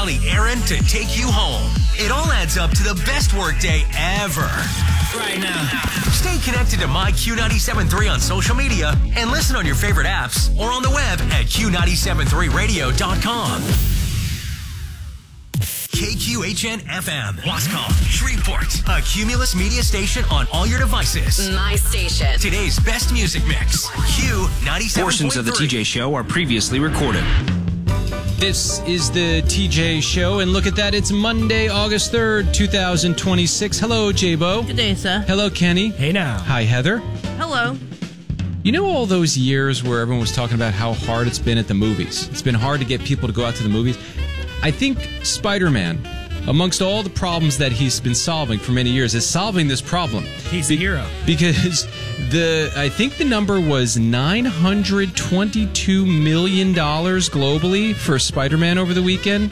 Allie, Aaron to take you home. It all adds up to the best workday ever. Right now. Stay connected to MyQ973 on social media and listen on your favorite apps or on the web at Q973radio.com. KQHN FM, Wascom, Shreveport, a Cumulus media station on all your devices. My station. Today's best music mix, Q97.3. Portions of the TJ Show are previously recorded. This is the TJ Show, and look at that, it's Monday, August 3rd, 2026. Hello, J-Bo. Good day, sir. Hello, Kenny. Hey now. Hi, Heather. Hello. You know all those years where everyone was talking about how hard it's been at the movies? It's been hard to get people to go out to the movies. I think Spider-Man, amongst all the problems that he's been solving for many years, is solving this problem. He's a hero. Because I think the number was $922 million globally for Spider-Man over the weekend.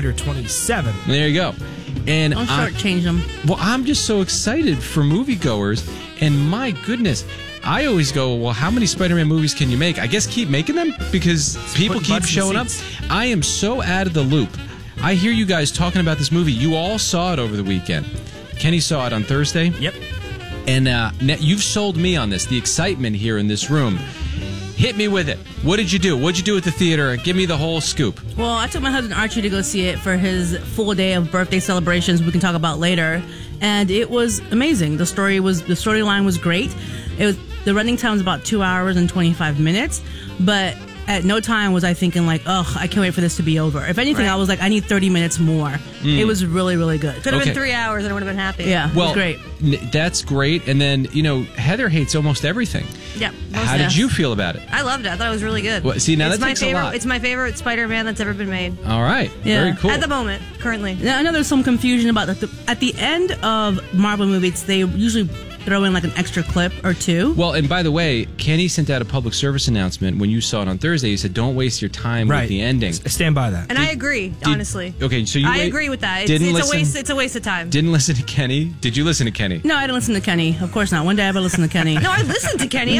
927. There you go. And Don't shortchange them. Well, I'm just so excited for moviegoers, and my goodness, I always go, well, how many Spider-Man movies can you make? I guess keep making them because people keep showing up. I am so out of the loop. I hear you guys talking about this movie. You all saw it over the weekend. Kenny saw it on Thursday. Yep. And you've sold me on this, the excitement here in this room. Hit me with it. What did you do? What did you do at the theater? Give me the whole scoop. Well, I took my husband Archie to go see it for his full day of birthday celebrations we can talk about later. And it was amazing. The storyline was great. The running time was about 2 hours and 25 minutes, but at no time was I thinking like, oh, I can't wait for this to be over. If anything, I was like, I need 30 minutes more. It was really, really good. Could have been 3 hours and I would have been happy. Yeah, it was great. That's great. And then, Heather hates almost everything. Yeah. How did you feel about it? I loved it. I thought it was really good. Well, see, now it's that takes a lot. It's my favorite Spider-Man that's ever been made. All right. Yeah. Very cool. At the moment, currently. Now, I know there's some confusion about at the end of Marvel movies, they usually throw in like an extra clip or two. Well, and by the way, Kenny sent out a public service announcement when you saw it on Thursday. He said, don't waste your time with the ending. Stand by that. And I agree, honestly. Okay, so I agree with that. It's a waste of time. Didn't listen to Kenny? Did you listen to Kenny? No, I didn't listen to Kenny. Of course not. One day I ever listen to Kenny. No, I listened to Kenny.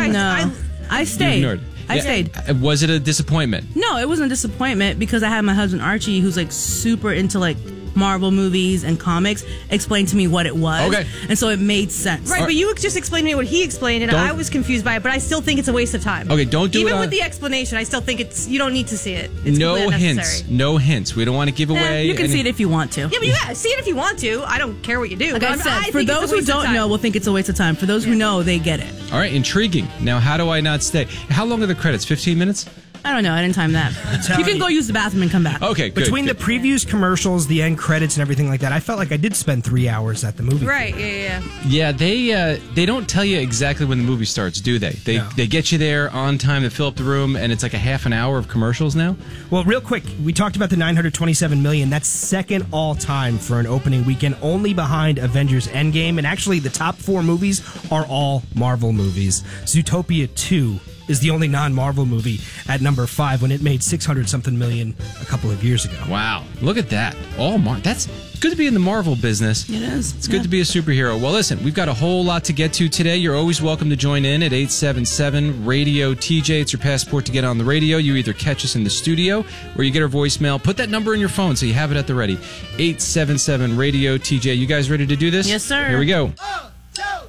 I stayed. I stayed. Was it a disappointment? No, it wasn't a disappointment because I had my husband Archie, who's like super into like Marvel movies and comics, explain to me what it was. Okay. And so it made sense. Right, but you just explained to me what he explained, and I was confused by it, but I still think it's a waste of time. Okay, don't do it. Even with the explanation, I still think you don't need to see it. It's no hints. No hints. We don't want to give away. You can see it if you want to. Yeah, but see it if you want to. I don't care what you do. Like I said, for those who don't know, will think it's a waste of time. For those who know, they get it. All right, intriguing. Now, how do I not stay? How long are the credits? 15 minutes? I don't know. I didn't time that. You can go use the bathroom and come back. Okay, good. Between the previews, commercials, the end credits, and everything like that, I felt like I did spend 3 hours at the movie. Right, yeah. Yeah, they don't tell you exactly when the movie starts, do they? They get you there on time to fill up the room, and it's like a half an hour of commercials now? Well, real quick, we talked about the $927 million. That's second all-time for an opening weekend, only behind Avengers Endgame. And actually, the top 4 movies are all Marvel movies. Zootopia 2 is the only non-Marvel movie at number 5 when it made $600-something million a couple of years ago. Wow. Look at that. That's good to be in the Marvel business. It is. It's good to be a superhero. Well, listen, we've got a whole lot to get to today. You're always welcome to join in at 877-RADIO-TJ. It's your passport to get on the radio. You either catch us in the studio or you get our voicemail. Put that number in your phone so you have it at the ready. 877-RADIO-TJ. You guys ready to do this? Yes, sir. Here we go.